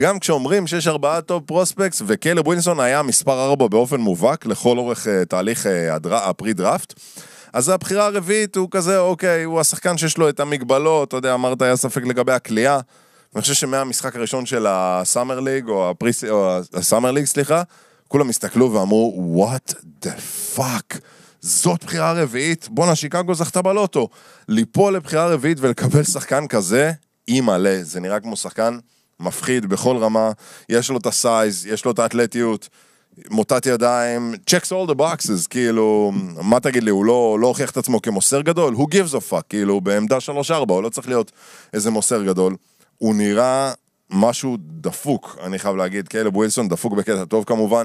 גם כשאומרים שיש 4 טופ פרוספקס, וקלב ווילסון היה מספר 4 באופן מובהק, לכל אורך תהליך הפרי-דראפט, אז הבחירה הרביעית הוא כזה, אוקיי, הוא השחקן שיש לו את המגבלות, אתה יודע, אמרת, היה ספק לגבי הקליעה, ואני חושב שמהמשחק הראשון של הסאמר ליג, או הסאמר ליג, סליחה, כולם הסתכלו ואמרו, what the fuck? זאת בחירה רביעית? בונה, שיקגו זכתה בלוטו. ליפול לבחירה רביעית ולקבל שחקן כזה, אי מלא. זה נראה כמו שחקן מפחיד בכל רמה. יש לו את הסייז, יש לו את האתלטיות, מוטת ידיים, checks all the boxes, כאילו, מה תגיד לי, הוא לא הוכיח את עצמו כמוסר גדול? Who gives a fuck? כאילו, בעמדה 3-4, הוא לא צריך להיות איזה מוסר גדול. הוא נראה משהו דפוק, אני חייב להגיד, קלב ווילסון, דפוק בקטע טוב כמובן,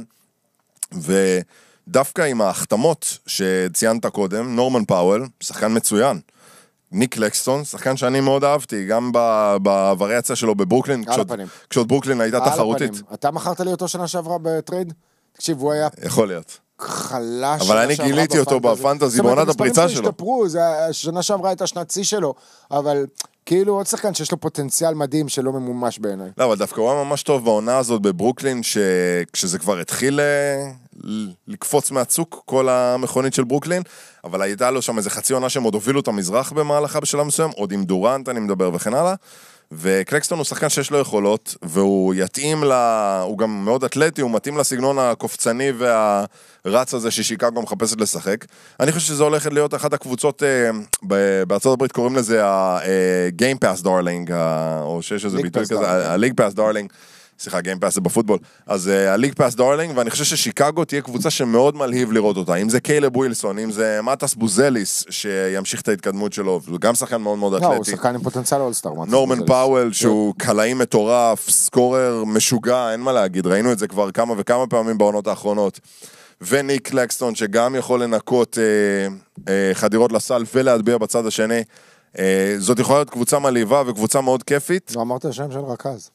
ודווקא עם ההחתמות שציינת קודם, נורמן פאוול, שחקן מצוין, ניק קלקסטון, שחקן שאני מאוד אהבתי, גם בווריאציה שלו בברוקלין, כשעוד ברוקלין הייתה תחרותית. אתה מכרת לי אותו שנה שעברה בטרייד? תקשיב, הוא היה... יכול להיות. חלש. אבל אני גיליתי אותו בפנטזי, בעונת הפריצה שלו. שנה שעברה הייתה שנת צי שלו, אבל... כאילו עוד שחקן שיש לו פוטנציאל מדהים שלא ממומש בעיניי. לא, אבל דווקא הוא היה ממש טוב בעונה הזאת בברוקלין, כשזה כבר התחיל לקפוץ מהצוק, כל המכונית של ברוקלין, אבל הייתה לו שם איזה חצי עונה שהם עוד הובילו את המזרח במהלכה בשלב מסוים, עוד עם דורנט אני מדבר וכן הלאה, וקלקסטון הוא שחקן שיש לו יכולות, והוא יתאים הוא גם מאוד אתלטי, הוא מתאים לסגנון הקופצני והרץ הזה ששיקגו מחפשת לשחק. אני חושב שזה הולכת להיות אחת הקבוצות, בארצות הברית קוראים לזה ה-Game Pass Darling, או שיש איזה ביטוי כזה, ה-League Pass Darling, סליחה, Game Pass זה בפוטבול, אז ה-League Pass Darling, ואני חושב ששיקגו תהיה קבוצה שמאוד מלהיב לראות אותה, אם זה קלב ווילסון, אם זה מטס בוזליס, שימשיך את ההתקדמות שלו, הוא גם שחקן מאוד מאוד אתלטי. הוא שחקן עם פוטנציאל אולסטאר. נורמן פאוול, שהוא קלעי מטורף, סקורר משוגע, אין מה להגיד, ראינו את זה כבר כמה וכמה פעמים בעונות האחרונות. וניק קלקסטון, שגם יכול לנקות חדירות לסל ולהטביע בצד השני. זאת יכולה להיות קבוצה מלהיבה וקבוצה מאוד כיפית. לא אמרת השם של רכז.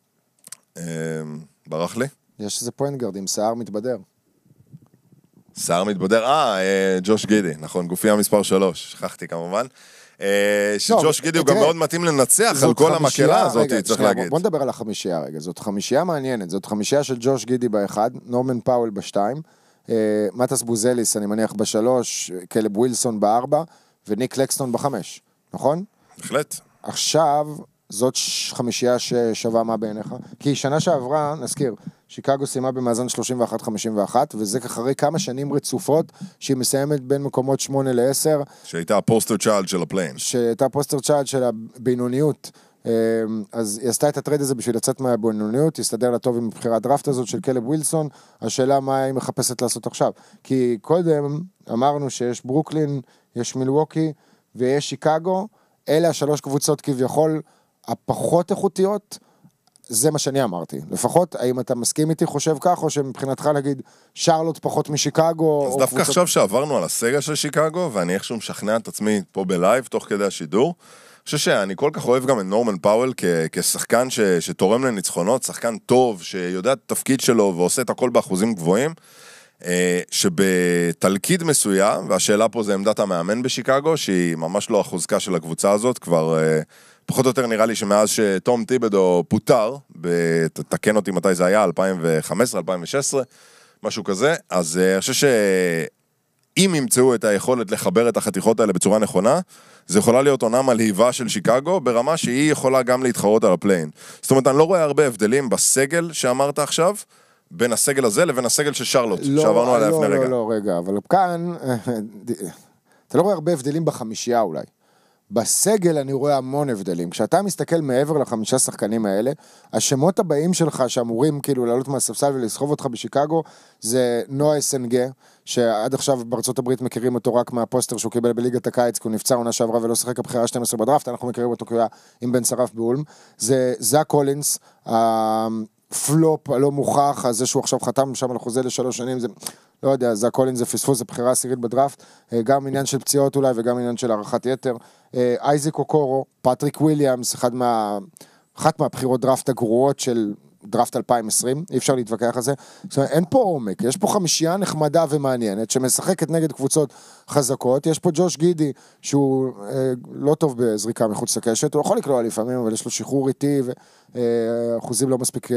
ברח לי? יש איזה פוינטגרד עם שיער מתבדר. שיער מתבדר, ג'וש גידי, נכון, גופיה מספר 3, שכחתי כמובן. שג'וש גידי הוא גם מאוד מתאים לנצח על כל המקהלה הזאת, צריך להגיד. בוא נדבר על החמישייה רגע, זאת חמישייה מעניינת, זאת חמישייה של ג'וש גידי באחד, נורמן פאוול בשתיים, מטס בוזליס אני מניח בשלוש, קלב ווילסון בארבע, וניק קלקסטון בחמש, נכון? בהחלט. עכשיו, זאת חמישייה ששווה מה בעיניך? כי שנה שעברה, נזכיר, שיקגו סיימה במאזן 31-51, וזה אחרי כמה שנים רצופות, שהיא מסיימת בין מקומות 8-10. שהייתה הפוסטר צ'יילד של הפליין. שהייתה הפוסטר צ'יילד של הבינוניות. אז היא עשתה את הטרייד הזה בשביל לצאת מהבינוניות, היא הסתדר לה טוב עם בחירת דראפט הזאת של קלב ווילסון, השאלה מה היא מחפשת לעשות עכשיו. כי קודם אמרנו שיש ברוקלין, יש מילווקי ויש שיקגו, אלה השלוש קבוצות כביכול הפחות איכותיות, זה מה שאני אמרתי. לפחות, האם אתה מסכים איתי, חושב כך, או שמבחינתך להגיד, שרלוט פחות משיקגו? אז דווקא עכשיו שעברנו על הסגל של שיקגו, ואני איכשהו משכנע את עצמי פה בלייב, תוך כדי השידור, אני חושב שאני כל כך אוהב גם את נורמן פאוול, כשחקן שתורם לניצחונות, שחקן טוב, שיודע את התפקיד שלו, ועושה את הכל באחוזים גבוהים, שבתלכיד מסוים, והשאלה פה זה עמדת המאמן בשיקגו, שהיא ממש לא החוזקה של הקבוצה הזאת, כבר פחות או יותר נראה לי שמאז שתום טיבדו פוטר, תקן אותי מתי זה היה, 2015, 2016, משהו כזה, אז אני חושב שאם ימצאו את היכולת לחבר את החתיכות האלה בצורה נכונה, זה יכולה להיות עונה מלהיבה של שיקגו, ברמה שהיא יכולה גם להתחרות על הפליין. זאת אומרת, אני לא רואה הרבה הבדלים בסגל שאמרת עכשיו, בין הסגל הזה לבין הסגל של שרלוט, שעברנו עליה לפני רגע. לא, רגע, אבל כאן, אתה לא רואה הרבה הבדלים בחמישייה אולי. בסגל אני רואה המון הבדלים. כשאתה מסתכל מעבר לחמישה שחקנים האלה, השמות הבאים שלך שאמורים כאילו לעלות מהספסל ולסחוב אותך בשיקגו, זה נועה סנגה, שעד עכשיו בארצות הברית מכירים אותו רק מהפוסטר שהוא קיבל בליגת הקיץ, כי הוא נפצע עונה שעברה ולא שחק הבחירה 12 בדראפט, אנחנו מכירים אותו כהיה עם בן שרף באולם. זה זאק קולינס, הפלופ הלא מוכח, זה שהוא עכשיו חתם שם על חוזה ל3 שנים, זה לא יודע, זאק קולינס זה פספוס, זה בחירה עשירית בדראפט, גם עניין של פציעות אולי וגם עניין של הערכת יתר. אייזק אוקורו, פטריק וויליאמס, אחת מהבחירות דראפט הגרועות של דראפט 2020, אי אפשר להתווכח על זה, זאת אומרת, אין פה עומק, יש פה חמישייה נחמדה ומעניינת, שמשחקת נגד קבוצות חזקות, יש פה ג'וש גידי, שהוא לא טוב בזריקה מחוץ לקשת, הוא יכול לקלוע לפעמים, אבל יש לו שחרור איטי, ואחוזים לא מספיק